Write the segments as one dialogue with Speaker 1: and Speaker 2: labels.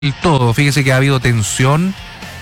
Speaker 1: todo. Fíjese que ha habido tensión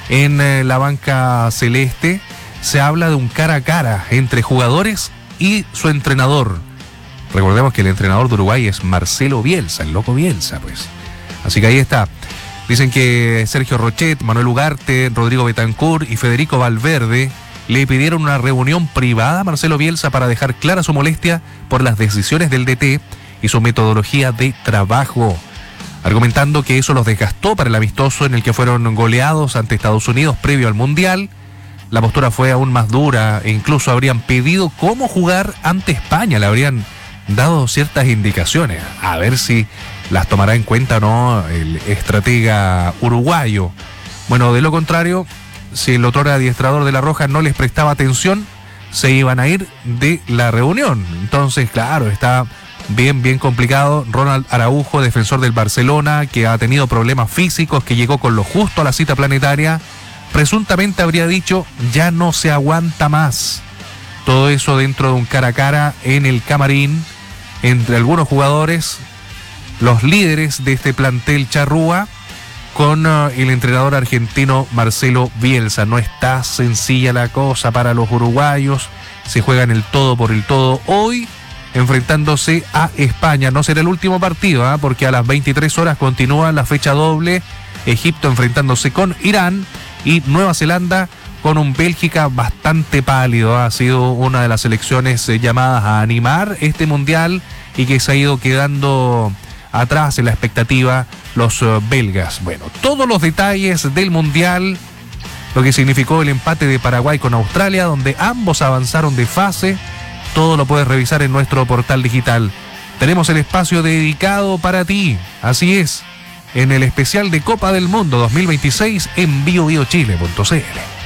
Speaker 1: en la banca celeste. Se habla de un cara a cara entre jugadores y su entrenador. Recordemos que el entrenador de Uruguay es Marcelo Bielsa, el loco Bielsa, pues. Así que ahí está. Dicen que Sergio Rochet, Manuel Ugarte, Rodrigo Betancur y Federico Valverde le pidieron una reunión privada a Marcelo Bielsa para dejar clara su molestia por las decisiones del DT y su metodología de trabajo, argumentando que eso los desgastó para el amistoso en el que fueron goleados ante Estados Unidos previo al Mundial. La postura fue aún más dura e incluso habrían pedido cómo jugar ante España, le habrían dado ciertas indicaciones, a ver si las tomará en cuenta o no el estratega uruguayo. Bueno, de lo contrario, si el otrora adiestrador de La Roja no les prestaba atención, se iban a ir de la reunión. Entonces, claro, está bien complicado. Ronald Araujo, defensor del Barcelona, que ha tenido problemas físicos, que llegó con lo justo a la cita planetaria, presuntamente habría dicho, ya no se aguanta más. Todo eso dentro de un cara a cara en el camarín entre algunos jugadores, los líderes de este plantel charrúa, con el entrenador argentino Marcelo Bielsa. No está sencilla la cosa para los uruguayos, se juegan el todo por el todo hoy, enfrentándose a España. No será el último partido, porque a las 23 horas continúa la fecha doble, Egipto enfrentándose con Irán y Nueva Zelanda con un Bélgica bastante pálido. Ha sido una de las selecciones llamadas a animar este mundial y que se ha ido quedando atrás en la expectativa los belgas. Bueno, todos los detalles del mundial, lo que significó el empate de Paraguay con Australia, donde ambos avanzaron de fase, todo lo puedes revisar en nuestro portal digital. Tenemos el espacio dedicado para ti, así es, en el especial de Copa del Mundo 2026 en biobiochile.cl.